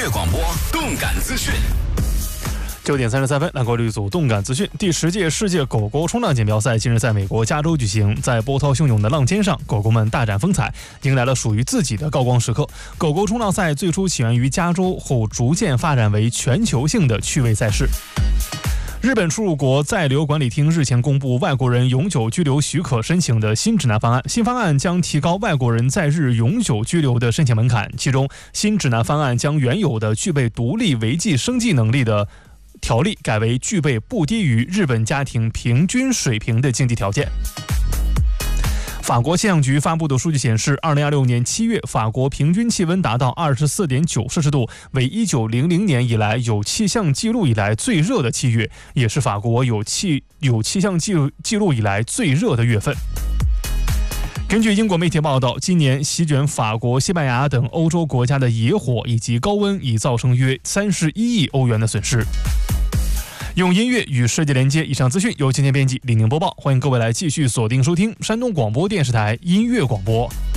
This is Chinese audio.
广播动感资讯。 9点33分，蓝国旅组动感资讯。第10届世界狗狗冲浪锦标赛近日在美国加州举行，在波涛汹涌的浪尖上，狗狗们大展风采，迎来了属于自己的高光时刻。狗狗冲浪赛最初起源于加州，后逐渐发展为全球性的趣味赛事。日本出入国在留管理厅日前公布外国人永久居留许可申请的新指南方案。新方案将提高外国人在日永久居留的申请门槛，其中新指南方案将原有的具备独立维系生计能力的条例改为具备不低于日本家庭平均水平的经济条件。法国气象局发布的数据显示，2026年7月，法国平均气温达到24.9摄氏度，为1900年以来有气象记录以来最热的7月，也是法国有气象记录以来最热的月份。根据英国媒体报道，今年席卷法国、西班牙等欧洲国家的野火以及高温已造成约31亿欧元的损失。用音乐与世界连接，以上资讯由今天编辑李宁播报，欢迎各位来继续锁定收听山东广播电视台音乐广播。